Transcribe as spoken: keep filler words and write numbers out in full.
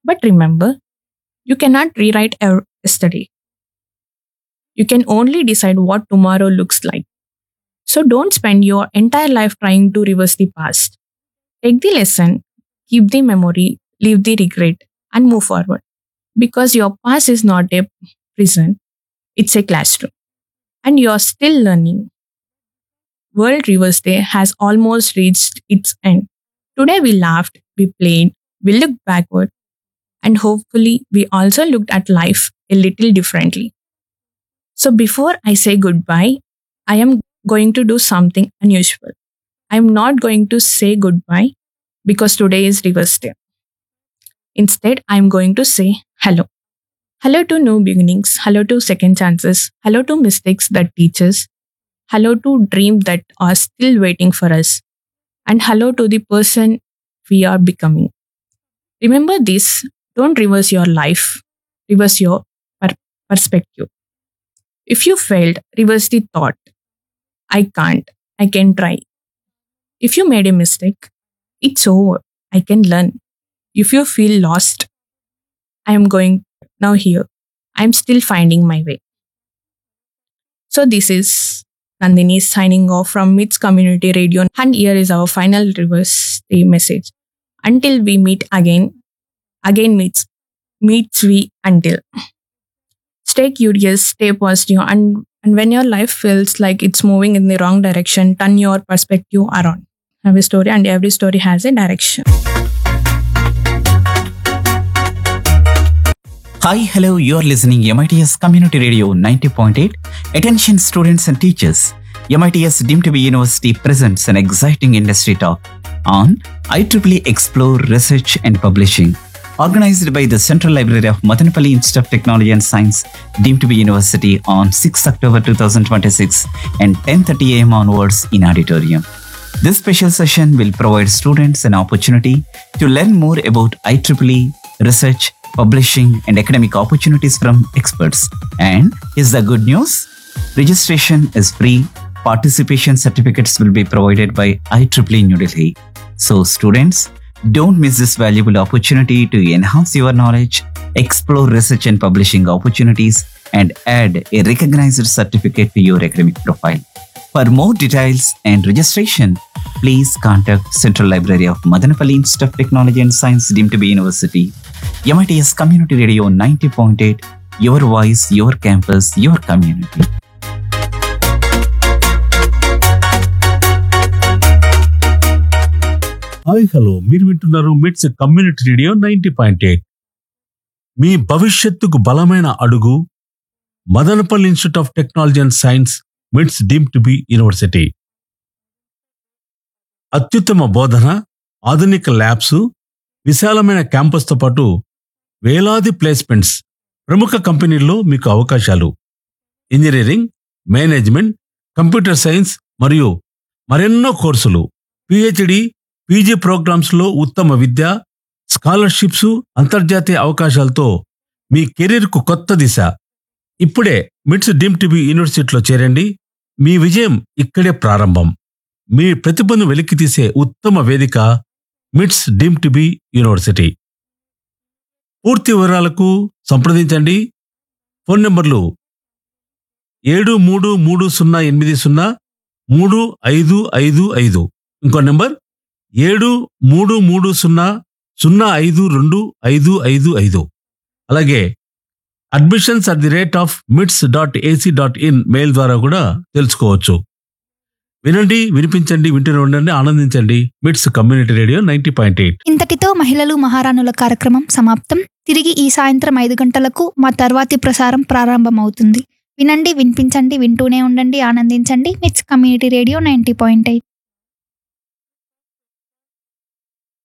But remember, you cannot rewrite ev- yesterday. You can only decide what tomorrow looks like. So don't spend your entire life trying to reverse the past. Take the lesson, keep the memory, leave the regret, and move forward. Because your past is not a prison, it's a classroom. And you're still learning. World Reverse Day has almost reached its end. Today we laughed, we played, we looked backward, and hopefully we also looked at life a little differently. So before I say goodbye, I am going to do something unusual. I'm not going to say goodbye because today is Reverse Day. Instead, I'm going to say hello. Hello to new beginnings, hello to second chances, hello to mistakes that teach us, hello to dreams that are still waiting for us, and hello to the person we are becoming. Remember this, don't reverse your life, reverse your per- perspective. If you failed, reverse the thought. I can't, I can try. If you made a mistake, it's over. I can learn. If you feel lost, I am going now here. I'm still finding my way. So this is Nandini signing off from Myths Community Radio, and here is our final reverse day message. Until we meet again, again meets meets we until. Stay curious, stay positive, and, and when your life feels like it's moving in the wrong direction, turn your perspective around. Have a story, and every story has a direction. Hi, hello, you're listening M I T S Community Radio ninety point eight. Attention students and teachers. M I T S deemed to be university presents an exciting industry talk on I triple E Explore Research and Publishing, organized by the Central Library of Madanapalli Institute of Technology and Science, deemed to be university on sixth October twenty twenty-six and ten thirty a m onwards in auditorium. This special session will provide students an opportunity to learn more about I triple E, research, publishing, and academic opportunities from experts. And is the good news? Registration is free. Participation certificates will be provided by I triple E New Delhi. So students, don't miss this valuable opportunity to enhance your knowledge, explore research and publishing opportunities, and add a recognized certificate to your academic profile. For more details and registration, please contact Central Library of Madanapalli Institute of Technology and Science, deemed to be university, M I T S Community Radio ninety point eight, your voice, your campus, your community. Hi hello మీరు వింటున్నారు మిట్స్ community radio ninety point eight. మీ భవిష్యత్తుకు బలమైన అడుగు Madanapalle institute of technology and science, మిట్స్ deem to be university. అత్యుత్తమ బోధన, ఆధునిక ల్యాబ్స్, విశాలమైన క్యాంపస్తో పాటు వేలాది ప్లేస్మెంట్స్, ప్రముఖ కంపెనీల్లో మీకు అవకాశాలు. ఇంజనీరింగ్, మేనేజ్మెంట్, కంప్యూటర్ సైన్స్ మరియు మరెన్నో కోర్సులు, పిహెచ్డి, పీజీ ప్రోగ్రామ్స్లో ఉత్తమ విద్య, స్కాలర్షిప్స్, అంతర్జాతీయ అవకాశాలతో మీ కెరీర్కు కొత్త దిశ. ఇప్పుడే మిట్స్ డీమ్ టు బి యూనివర్సిటీలో చేరండి. మీ విజయం ఇక్కడే ప్రారంభం. మీ ప్రతిభను వెలికితీసే ఉత్తమ వేదిక మిట్స్ డీమ్ టు బి యూనివర్సిటీ. పూర్తి వివరాలకు సంప్రదించండి. ఫోన్ నంబర్లు ఏడు మూడు మూడు సున్నా ఎనిమిది సున్నా మూడు ఐదు ఐదు ఐదు, ఇంకో నెంబర్ ఏడు మూడు మూడు సున్నా సున్నా ఐదు రెండు ఐదు ఐదు ఐదు. అలాగే admissions at the rate of మిట్స్ dot AC dot in mail ద్వారా కూడా తెలుసుకోవచ్చు. వినండి, వినిపించండి, వింటూనే ఉండండి, ఆనందించండి. మిట్స్ community radio ninety point eight. ఇంతటితో మహిళలు మహారాణుల కార్యక్రమం సమాప్తం. తిరిగి ఈ సాయంత్రం ఐదు గంటలకు మా తర్వాతి ప్రసారం ప్రారంభమవుతుంది. వినండి, వినిపించండి, వింటూనే ఉండండి, ఆనందించండి. మిట్స్ community radio ninety point eight.